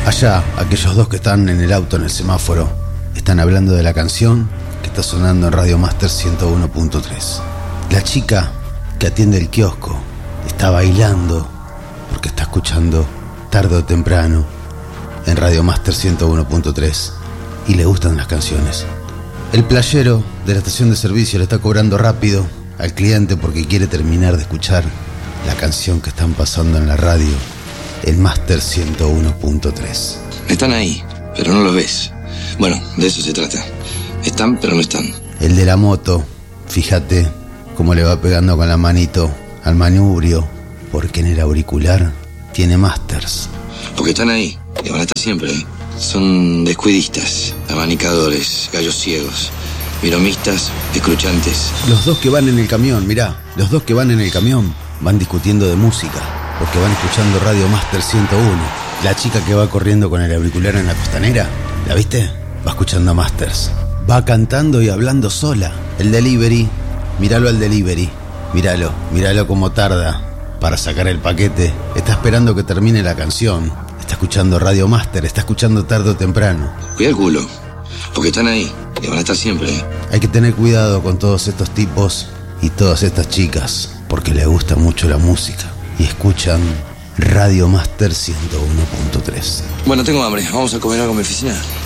Allá, aquellos dos que están en el auto en el semáforo están hablando de la canción que está sonando en Radio Master 101.3. La chica que atiende el kiosco está bailando porque está escuchando tarde o temprano en Radio Master 101.3 y le gustan las canciones. El playero de la estación de servicio le está cobrando rápido al cliente porque quiere terminar de escuchar la canción que están pasando en la radio, el Master 101.3. Están ahí, pero no los ves. Bueno, de eso se trata. Están, pero no están. El de la moto, fíjate cómo le va pegando con la manito al manubrio, porque en el auricular tiene Masters. Porque están ahí, y van a estar siempre ahí. Son descuidistas, abanicadores, gallos ciegos, viromistas, escruchantes. Los dos que van en el camión, mirá, los dos que van en el camión van discutiendo de música, porque van escuchando Radio Master 101. La chica que va corriendo con el auricular en la costanera, ¿la viste? Va escuchando Masters. Va cantando y hablando sola. El delivery, míralo al delivery. Míralo como tarda para sacar el paquete. Está esperando que termine la canción. Está escuchando Radio Master, está escuchando tarde o temprano. Cuida el culo, porque están ahí, y van a estar siempre ahí. Hay que tener cuidado con todos estos tipos y todas estas chicas, porque les gusta mucho la música y escuchan Radio Master 101.3. Bueno, tengo hambre, vamos a comer algo en mi oficina.